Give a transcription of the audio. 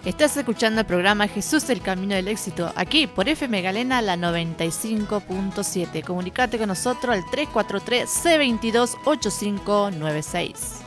Estás escuchando el programa Jesús el Camino del Éxito, aquí por FM Galena, la 95.7. Comunicate con nosotros al 343 C22 8596.